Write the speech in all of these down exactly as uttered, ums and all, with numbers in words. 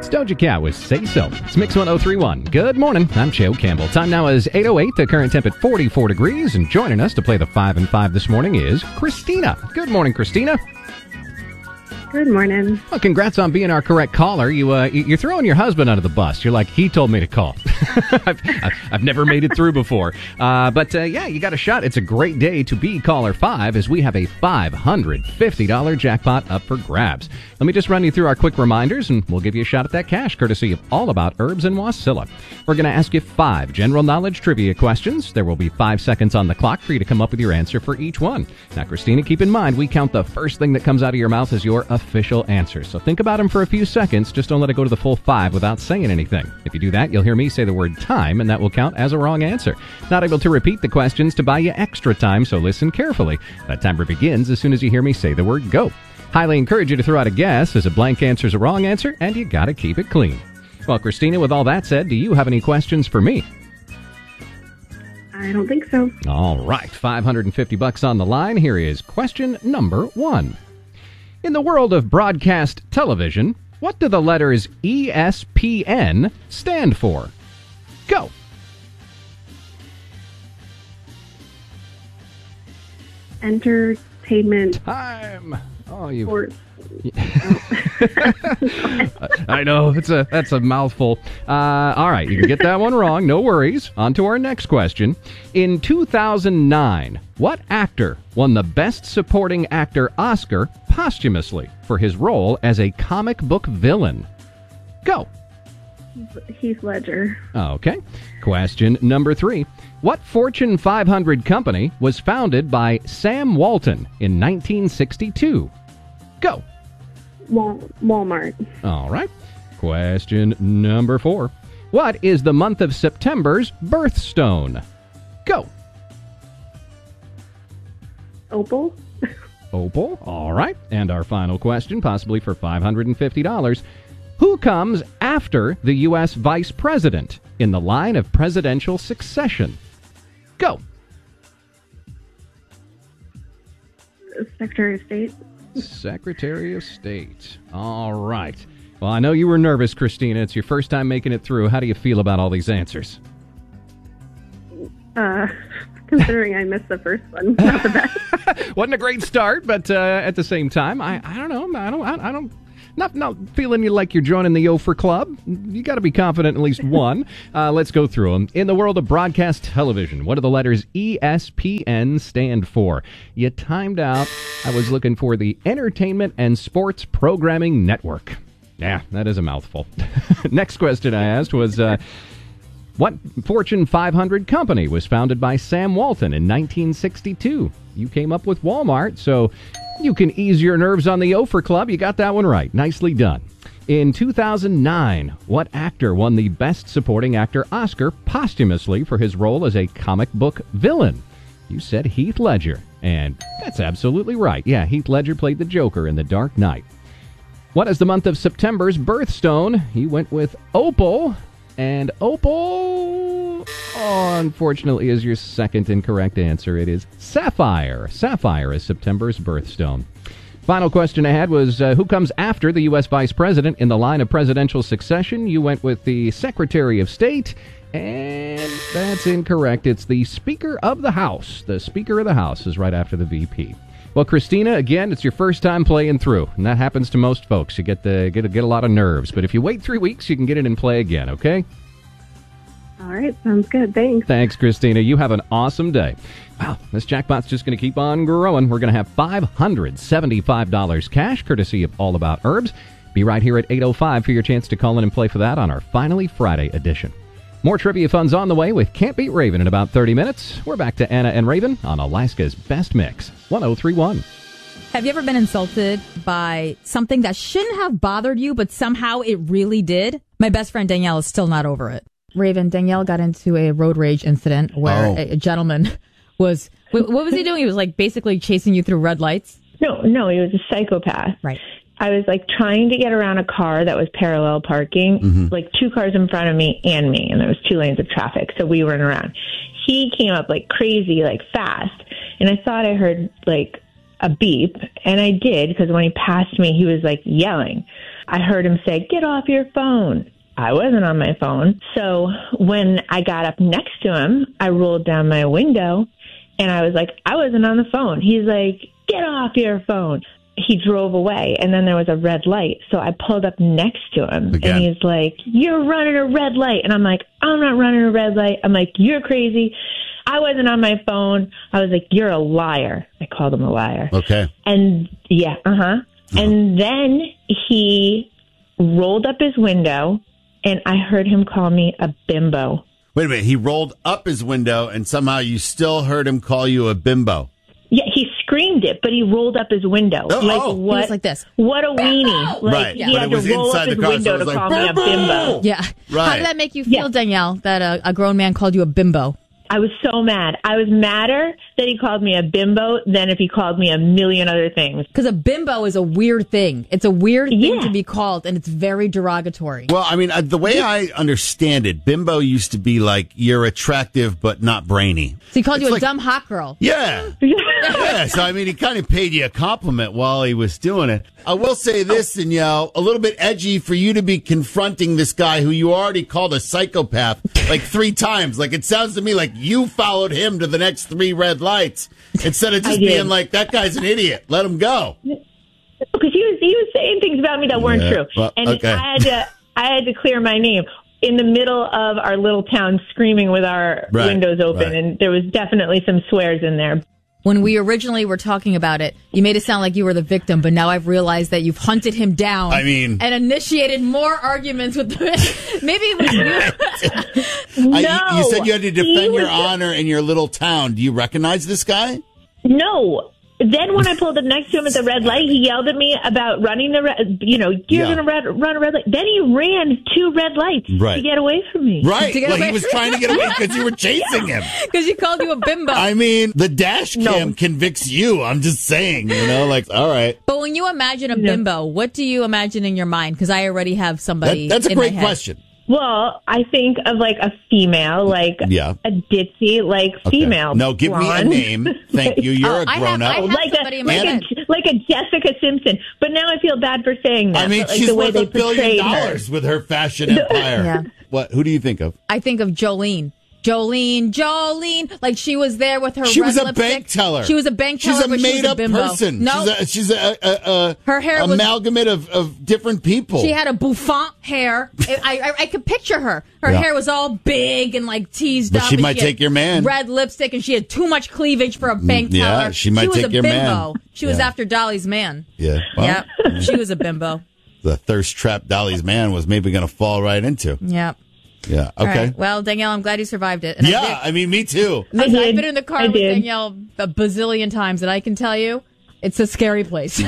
It's Doja Cat with Say So. It's Mix one oh three point one. Good morning. I'm Joe Campbell. Time now is eight oh eight. The current temp at forty-four degrees. And joining us to play the five and five this morning is Christina. Good morning, Christina. Good morning. Well, congrats on being our correct caller. You, uh, you're throwing your husband under the bus. You're like, he told me to call. I've, I've never made it through before. Uh, but, uh, yeah, you got a shot. It's a great day to be caller five as we have a five hundred fifty dollars jackpot up for grabs. Let me just run you through our quick reminders, and we'll give you a shot at that cash, courtesy of All About Herbs in Wasilla. We're going to ask you five general knowledge trivia questions. There will be five seconds on the clock for you to come up with your answer for each one. Now, Christina, keep in mind, we count the first thing that comes out of your mouth as your official answer. So think about them for a few seconds. Just don't let it go to the full five without saying anything. If you do that, you'll hear me say the word time, and that will count as a wrong answer. Not able to repeat the questions to buy you extra time, so listen carefully. That timer begins as soon as you hear me say the word go. Highly encourage you to throw out a guess, as a blank answer is a wrong answer, and you gotta keep it clean. Well, Christina, with all that said, do you have any questions for me? I don't think so. All right, five hundred fifty bucks on the line. Here is question number one. In the world of broadcast television, what do the letters E S P N stand for? Go. Entertainment. Time. Oh, you. Sports. I know it's a that's a mouthful. Uh, all right, you can get that one wrong. No worries. On to our next question. In two thousand nine, what actor won the Best Supporting Actor Oscar posthumously for his role as a comic book villain? Go. Heath Ledger. Okay. Question number three. What Fortune five hundred company was founded by Sam Walton in nineteen sixty-two? Go. Wal- Walmart. All right. Question number four. What is the month of September's birthstone? Go. Opal. Opal. All right. And our final question, possibly for five hundred fifty dollars. Who comes after the U S vice president in the line of presidential succession? Go. Secretary of State. Secretary of State. All right. Well, I know you were nervous, Christina. It's your first time making it through. How do you feel about all these answers? Uh, considering I missed the first one, not the best. Wasn't a great start, but uh, at the same time, I, I don't know. I don't. I, I don't. Not not feeling you like you're joining the O for Club. You got to be confident in at least one. Uh, let's go through them. In the world of broadcast television, what do the letters E S P N stand for? You timed out. I was looking for the Entertainment and Sports Programming Network. Yeah, that is a mouthful. Next question I asked was, uh, what Fortune five hundred company was founded by Sam Walton in nineteen sixty-two? You came up with Walmart, so you can ease your nerves on the O for Club. You got that one right. Nicely done. In two thousand nine, what actor won the Best Supporting Actor Oscar posthumously for his role as a comic book villain? You said Heath Ledger, and that's absolutely right. Yeah, Heath Ledger played the Joker in The Dark Knight. What is the month of September's birthstone? He went with Opal, and Opal, oh, unfortunately, is your second incorrect answer. It is Sapphire. Sapphire is September's birthstone. Final question I had was, uh, who comes after the U S vice president in the line of presidential succession? You went with the Secretary of State, and that's incorrect. It's the Speaker of the House. The Speaker of the House is right after the V P. Well, Christina, again, it's your first time playing through, and that happens to most folks. You get the get a, get a lot of nerves, but if you wait three weeks, you can get it and play again, okay? All right, sounds good. Thanks. Thanks, Christina. You have an awesome day. Wow, this jackpot's just going to keep on growing. We're going to have five hundred seventy-five dollars cash, courtesy of All About Herbs. Be right here at eight oh five for your chance to call in and play for that on our Finally Friday edition. More trivia fun's on the way with Can't Beat Raven in about thirty minutes. We're back to Anna and Raven on Alaska's Best Mix, one oh three point one. Have you ever been insulted by something that shouldn't have bothered you, but somehow it really did? My best friend Danielle is still not over it. Raven, Danielle got into a road rage incident where Oh. a, a gentleman was, what what was he doing? He was like basically chasing you through red lights. No, no, he was a psychopath. Right. I was like trying to get around a car that was parallel parking, Mm-hmm. like two cars in front of me and me, and there was two lanes of traffic, so we weren't around. He came up like crazy, like fast, and I thought I heard like a beep, and I did, because when he passed me, he was like yelling. I heard him say, "Get off your phone." I wasn't on my phone. So when I got up next to him, I rolled down my window and I was like, I wasn't on the phone. He's like, "Get off your phone." He drove away and then there was a red light. So I pulled up next to him Again. and he's like, "You're running a red light." And I'm like, "I'm not running a red light." I'm like, "You're crazy. I wasn't on my phone." I was like, "You're a liar." I called him a liar. Okay. And yeah, uh-huh. Uh-huh. And then he rolled up his window and I heard him call me a bimbo. Wait a minute. He rolled up his window and somehow you still heard him call you a bimbo. Yeah, he screamed it, but he rolled up his window. Oh, like oh. what? He was like this. What a weenie! Like Right, he but had it was to roll inside up the his car, so window it was to like, call me a "Bimbo!" bimbo. Yeah. Right. How did that make you feel, Yeah. Danielle, that a, a grown man called you a bimbo? I was so mad. I was madder that he called me a bimbo than if he called me a million other things. Because a bimbo is a weird thing. It's a weird thing Yeah. to be called, and it's very derogatory. Well, I mean, uh, the way I understand it, bimbo used to be like you're attractive but not brainy. So he called It's you a like- dumb hot girl. Yeah. Yeah. So, I mean, he kind of paid you a compliment while he was doing it. I will say this, Danielle, a little bit edgy for you to be confronting this guy who you already called a psychopath like three times. Like, it sounds to me like you followed him to the next three red lights instead of I just did. being like, that guy's an idiot. Let him go. Because he was he was saying things about me that weren't Yeah, true, well, and okay. I had to I had to clear my name in the middle of our little town, screaming with our Right, windows open, right. and there was definitely some swears in there. When we originally were talking about it, you made it sound like you were the victim, but now I've realized that you've hunted him down. I mean- and initiated more arguments with the. Maybe it was you. No, I, you said you had to he defend your was- honor in your little town. Do you recognize this guy? No. Then when I pulled up next to him at the red light, he yelled at me about running the red, you know, you're Yeah. going to run a red light. Then he ran two red lights Right. to get away from me. Right. To get Like away he was from- trying to get away because you were chasing him. Because you called you a bimbo. I mean, the dash cam No. convicts you. I'm just saying, you know, like, all right. But when you imagine a bimbo, what do you imagine in your mind? Because I already have That, somebody. that's a in my great head. question. Well, I think of like a female, like Yeah. a ditzy, like Okay. female. No, give me a blonde. name. Thank you. You're Oh, a I have- grown I up. have- like somebody a in my like head. a like a Jessica Simpson. But now I feel bad for saying that. I mean, but, like, she's the way worth they a billion portrayed her. dollars with her fashion empire. Yeah. What? Who do you think of? I think of Jolene. Jolene, Jolene, like she was there with her. She red was a lipstick. bank teller. She was a bank teller. She's a but she was made-up bimbo. person. No, She's a, she's a, a, a Her hair was- amalgamate of, of different people. she had a bouffant hair. I, I I could picture her. Her Yeah. hair was all big and like teased But up. she and might had take your man. Red lipstick, and she had too much cleavage for a bank yeah, teller. she might was take a your man. bimbo. She was Yeah. after Dolly's man. yeah. Well, Yep, she was a bimbo. the thirst trap Dolly's man was maybe going to fall right into. Yep. Yeah. All Okay. right. Well, Danielle, I'm glad you survived it. And I Yeah. did- I mean, me too. Listen, I I've did. been in the car I with did. Danielle a bazillion times, and I can tell you, it's a scary place.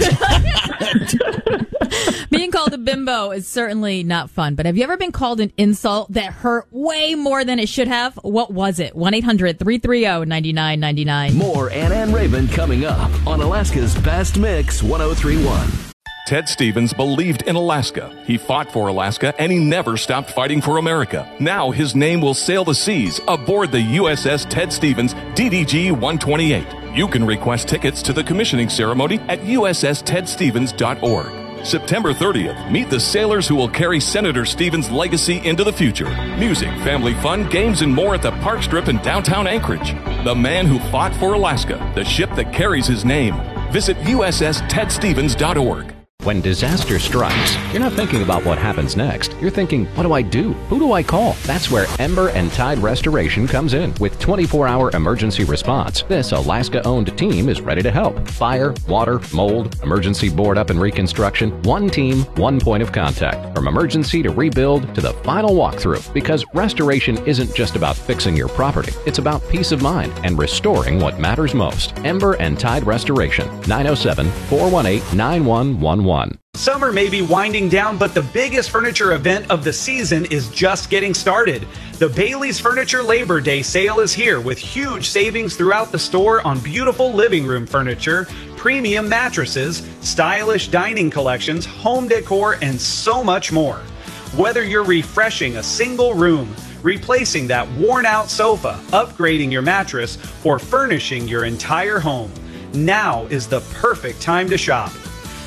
Being called a bimbo is certainly not fun, but have you ever been called an insult that hurt way more than it should have? What was it? one eight hundred three three zero nine nine nine nine. More Ann and Raven coming up on Alaska's Best Mix one oh three point one. Ted Stevens believed in Alaska. He fought for Alaska, and he never stopped fighting for America. Now his name will sail the seas aboard the U S S Ted Stevens D D G one twenty-eight. You can request tickets to the commissioning ceremony at U S S ted stevens dot org. September thirtieth, meet the sailors who will carry Senator Stevens' legacy into the future. Music, family fun, games, and more at the Park Strip in downtown Anchorage. The man who fought for Alaska, the ship that carries his name. Visit U S S ted stevens dot org. When disaster strikes, you're not thinking about what happens next. You're thinking, what do I do? Who do I call? That's where Ember and Tide Restoration comes in with twenty-four hour emergency response. This Alaska-owned team is ready to help. Fire, water, mold, emergency board up and reconstruction. One team, one point of contact. From emergency to rebuild to the final walkthrough. Because restoration isn't just about fixing your property. It's about peace of mind and restoring what matters most. Ember and Tide Restoration. nine oh seven, four one eight, nine one one one. Summer may be winding down, but the biggest furniture event of the season is just getting started. The Bailey's Furniture Labor Day sale is here with huge savings throughout the store on beautiful living room furniture, premium mattresses, stylish dining collections, home decor, and so much more. Whether you're refreshing a single room, replacing that worn-out sofa, upgrading your mattress, or furnishing your entire home, now is the perfect time to shop.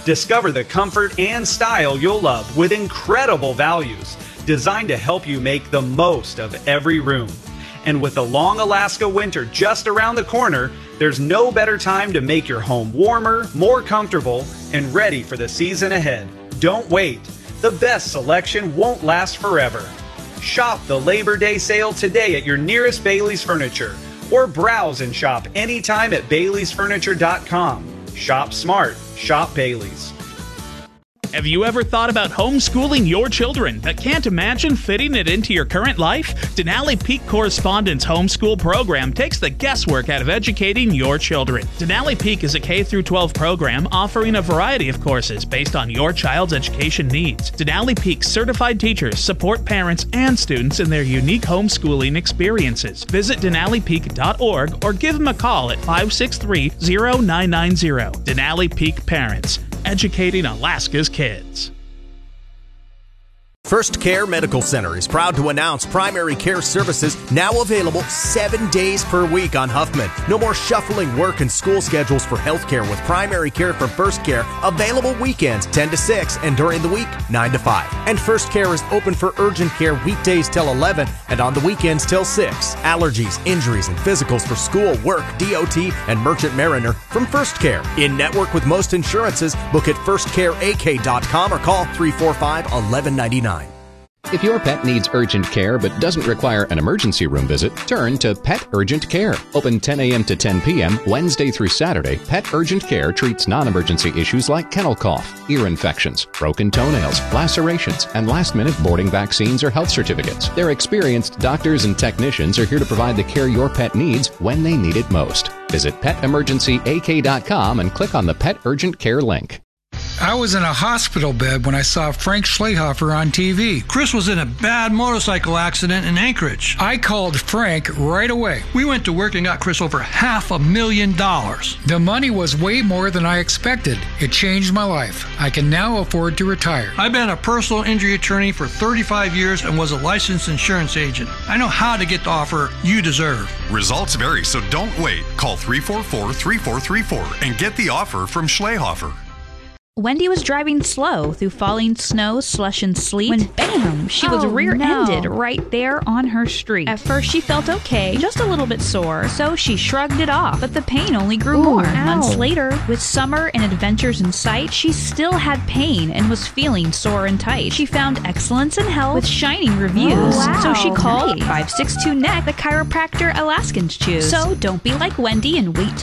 Discover the comfort and style you'll love with incredible values, designed to help you make the most of every room. And with the long Alaska winter just around the corner, there's no better time to make your home warmer, more comfortable, and ready for the season ahead. Don't wait. The best selection won't last forever. Shop the Labor Day sale today at your nearest Bailey's Furniture, or browse and shop anytime at Baileys Furniture dot com. Shop smart. Shop Bailey's. Have you ever thought about homeschooling your children but can't imagine fitting it into your current life? Denali Peak Correspondence Homeschool Program takes the guesswork out of educating your children. Denali Peak is a K through twelve program offering a variety of courses based on your child's education needs. Denali Peak certified teachers support parents and students in their unique homeschooling experiences. Visit denali peak dot org or give them a call at five six three, zero nine nine zero. Denali Peak Parents, educating Alaska's kids. First Care Medical Center is proud to announce primary care services now available seven days per week on Huffman. No more shuffling work and school schedules for healthcare with primary care from First Care, available weekends ten to six and during the week nine to five. And First Care is open for urgent care weekdays till eleven and on the weekends till six. Allergies, injuries, and physicals for school, work, D O T, and Merchant Mariner from First Care. In network with most insurances, book at first care a k dot com or call three four five, eleven ninety-nine. If your pet needs urgent care but doesn't require an emergency room visit, turn to Pet Urgent Care. Open ten a.m. to ten p.m. Wednesday through Saturday, Pet Urgent Care treats non-emergency issues like kennel cough, ear infections, broken toenails, lacerations, and last-minute boarding vaccines or health certificates. Their experienced doctors and technicians are here to provide the care your pet needs when they need it most. Visit pet emergency a k dot com and click on the Pet Urgent Care link. I was in a hospital bed when I saw Frank Schlehofer on T V. Chris was in a bad motorcycle accident in Anchorage. I called Frank right away. We went to work and got Chris over half a million dollars. The money was way more than I expected. It changed my life. I can now afford to retire. I've been a personal injury attorney for thirty-five years and was a licensed insurance agent. I know how to get the offer you deserve. Results vary, so don't wait. Call three four four, three four three four and get the offer from Schlehofer. Wendy was driving slow through falling snow, slush, and sleet when bam, she was Oh, rear-ended no. right there on her street. At first she felt okay, just a little bit sore, so she shrugged it off, but the pain only grew Ooh, more. ow. Months later, with summer and adventures in sight, she still had pain and was feeling sore and tight. She found excellence in health with shining reviews, Oh, wow. so she called Nice. five six two N E C, the chiropractor Alaskans choose. So don't be like Wendy and wait till